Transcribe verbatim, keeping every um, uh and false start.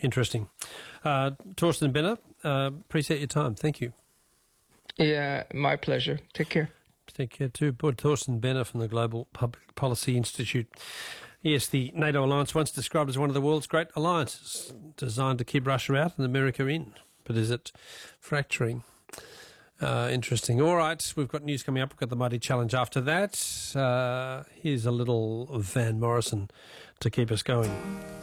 Interesting. Uh, Torsten Benner, uh, appreciate your time. Thank you. Yeah, my pleasure. Take care. Take care too. Torsten Benner from the Global Public Policy Institute. Yes, the NATO alliance, once described as one of the world's great alliances, designed to keep Russia out and America in. But is it fracturing? Uh, interesting. All right, we've got news coming up. We've got the Mighty Challenge after that. Uh, here's a little Van Morrison to keep us going.